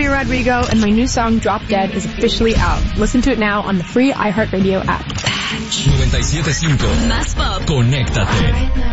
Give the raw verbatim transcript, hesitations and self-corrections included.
Olivia Rodrigo, and my new song, Drop Dead, is officially out. Listen to it now on the free iHeartRadio app. noventa y siete punto cinco Más pop. Conéctate.